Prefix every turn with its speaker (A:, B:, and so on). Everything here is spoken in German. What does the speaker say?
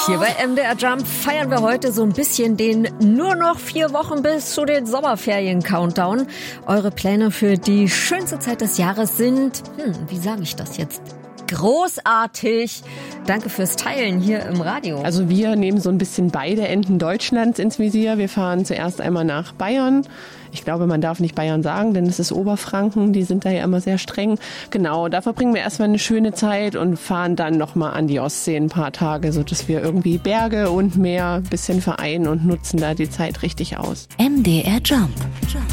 A: Hier bei MDR Jump feiern wir heute so ein bisschen den nur noch 4 Wochen bis zu den Sommerferien-Countdown. Eure Pläne für die schönste Zeit des Jahres sind, wie sage ich das jetzt? Großartig. Danke fürs Teilen hier im Radio.
B: Also wir nehmen so ein bisschen beide Enden Deutschlands ins Visier. Wir fahren zuerst einmal nach Bayern. Ich glaube, man darf nicht Bayern sagen, denn es ist Oberfranken. Die sind da ja immer sehr streng. Genau, da verbringen wir erstmal eine schöne Zeit und fahren dann nochmal an die Ostsee ein paar Tage, sodass wir irgendwie Berge und Meer ein bisschen vereinen und nutzen da die Zeit richtig aus.
C: MDR Jump.